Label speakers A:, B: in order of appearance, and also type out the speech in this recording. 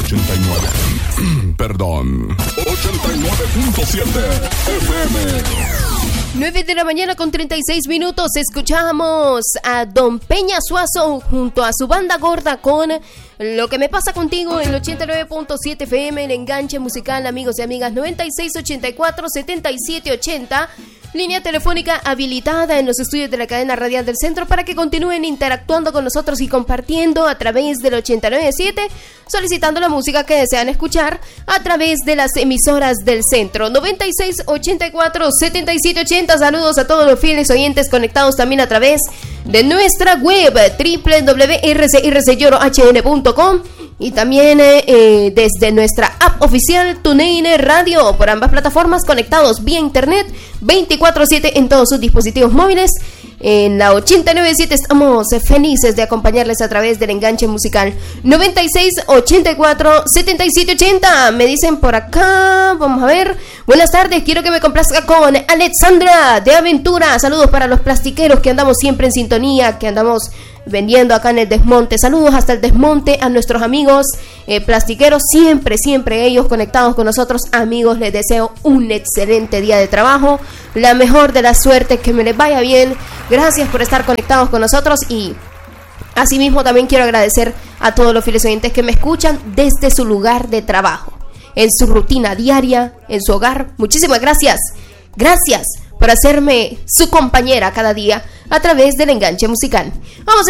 A: 89. Perdón. 89.7 FM.
B: 9 de la mañana con 36 minutos. Escuchamos a Don Peña Suazo junto a su banda gorda con Lo que me pasa contigo en el 89.7 FM, el enganche musical, amigos y amigas. 9684-7780. Línea telefónica habilitada en los estudios de la cadena radial del centro para que continúen interactuando con nosotros y compartiendo a través del 89.7, solicitando la música que desean escuchar a través de las emisoras del centro. 9684-7780. Saludos a todos los fieles oyentes conectados también a través de nuestra web www.rcrcllorohn.com y también desde nuestra app oficial TuneIn Radio, por ambas plataformas conectados vía internet 24/7 en todos sus dispositivos móviles. En la 89.7 estamos felices de acompañarles a través del enganche musical. 9684-7780. Me dicen por acá, vamos a ver. Buenas tardes, quiero que me complazca con Alexandra de Aventura. Saludos para los plastiqueros que andamos siempre en sintonía, que andamos vendiendo acá en el Desmonte. Saludos hasta el Desmonte a nuestros amigos plastiqueros, siempre ellos conectados con nosotros. Amigos, les deseo un excelente día de trabajo, la mejor de las suertes, que me les vaya bien. Gracias por estar conectados con nosotros y asimismo también quiero agradecer a todos los fieles oyentes que me escuchan desde su lugar de trabajo, en su rutina diaria, en su hogar. Muchísimas gracias. Gracias por hacerme su compañera cada día a través del enganche musical. Vamos